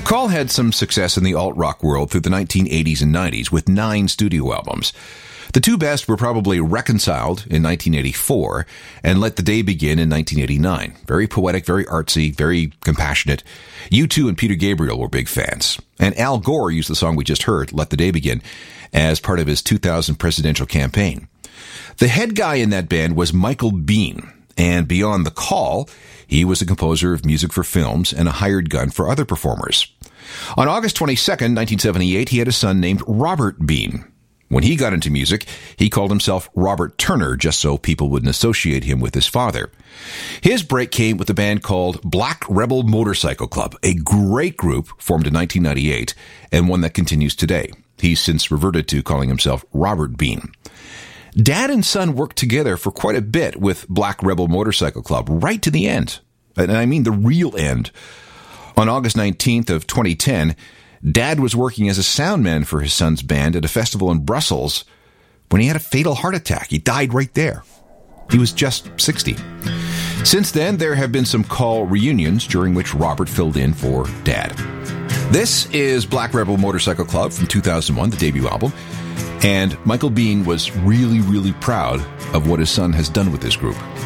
Call had some success in the alt-rock world through the 1980s and 90s with 9 studio albums. The 2 best were probably Reconciled in 1984 and Let the Day Begin in 1989. Very poetic, very artsy, very compassionate. U2 and Peter Gabriel were big fans. And Al Gore used the song we just heard, Let the Day Begin, as part of his 2000 presidential campaign. The head guy in that band was Michael Biehn, and beyond the call, he was a composer of music for films and a hired gun for other performers. On August 22nd, 1978, he had a son named Robert Biehn. When he got into music, he called himself Robert Turner, just so people wouldn't associate him with his father. His break came with a band called Black Rebel Motorcycle Club, a great group formed in 1998, and one that continues today. He's since reverted to calling himself Robert Biehn. Dad and son worked together for quite a bit with Black Rebel Motorcycle Club, right to the end. And I mean the real end. On August 19th of 2010, Dad was working as a soundman for his son's band at a festival in Brussels when he had a fatal heart attack. He died right there. He was just 60. Since then, there have been some call reunions during which Robert filled in for Dad. This is Black Rebel Motorcycle Club from 2001, the debut album. And Michael Biehn was really, really proud of what his son has done with this group.